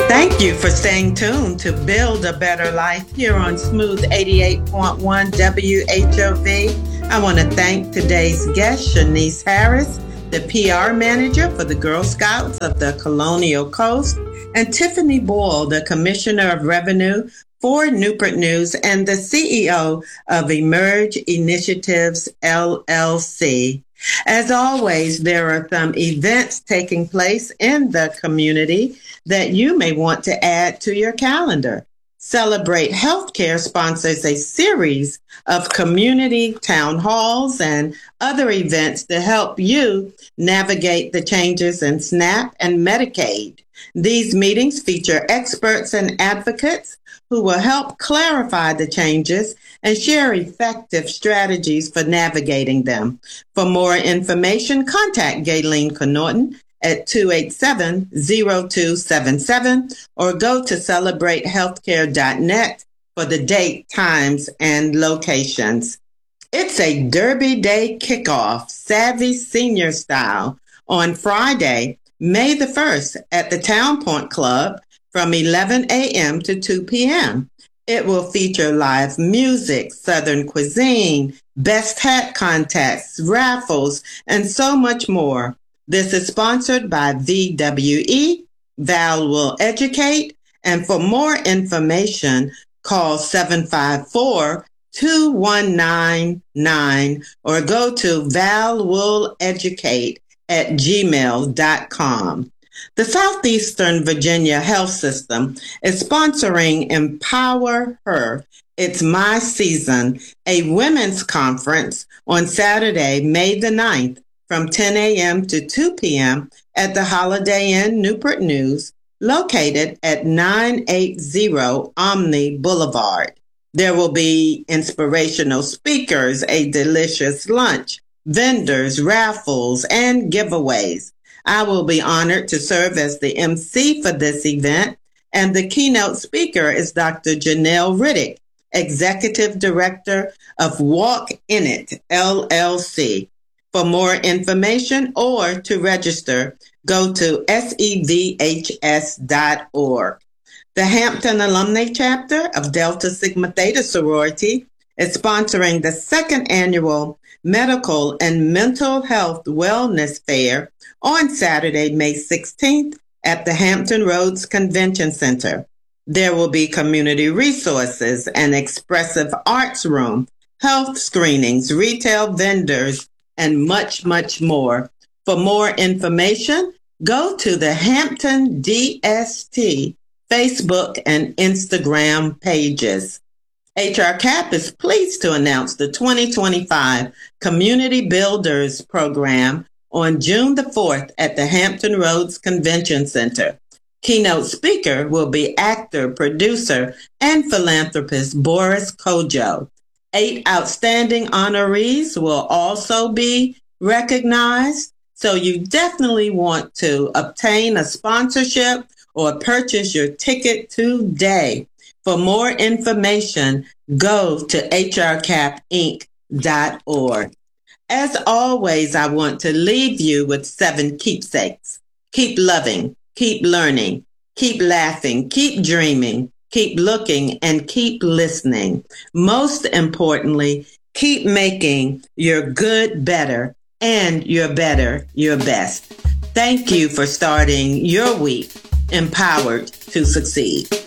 Thank you for staying tuned to Build a Better Life here on Smooth 88.1 WHOV. I want to thank today's guest, Shanice Harris, the PR manager for the Girl Scouts of the Colonial Coast, and Tiffany Boyle, the Commissioner of Revenue for Newport News and the CEO of Emerge Initiatives, LLC. As always, there are some events taking place in the community that you may want to add to your calendar. Celebrate Healthcare sponsors a series of community town halls and other events to help you navigate the changes in SNAP and Medicaid. These meetings feature experts and advocates who will help clarify the changes and share effective strategies for navigating them. For more information, contact Gayleen Connaughton at 287-0277 or go to celebratehealthcare.net for the date, times, and locations. It's a Derby Day kickoff, Savvy Senior Style, on Friday, May the 1st at the Town Point Club from 11 a.m. to 2 p.m. It will feature live music, Southern cuisine, best hat contests, raffles, and so much more. This is sponsored by VWE, Val Will Educate, and for more information, call 754-2199 or go to valwilleducate@gmail.com. The Southeastern Virginia Health System is sponsoring Empower Her. It's My Season, a women's conference on Saturday, May the 9th from 10 a.m. to 2 p.m. at the Holiday Inn Newport News, located at 980 Omni Boulevard. There will be inspirational speakers, a delicious lunch, vendors, raffles, and giveaways. I will be honored to serve as the MC for this event, and the keynote speaker is Dr. Janelle Riddick, Executive Director of Walk In It, LLC. For more information or to register, go to sevhs.org. The Hampton Alumni Chapter of Delta Sigma Theta Sorority is sponsoring the second annual Medical and Mental Health Wellness Fair on Saturday, May 16th at the Hampton Roads Convention Center. There will be community resources, an expressive arts room, health screenings, retail vendors, and much, much more. For more information, go to the Hampton DST Facebook and Instagram pages. HRCAP is pleased to announce the 2025 Community Builders Program on June the 4th at the Hampton Roads Convention Center. Keynote speaker will be actor, producer, and philanthropist Boris Kojo. 8 outstanding honorees will also be recognized, so you definitely want to obtain a sponsorship or purchase your ticket today. For more information, go to hrcapinc.org. As always, I want to leave you with 7 keepsakes. Keep loving, keep learning, keep laughing, keep dreaming, keep looking, and keep listening. Most importantly, keep making your good better and your better your best. Thank you for starting your week empowered to succeed.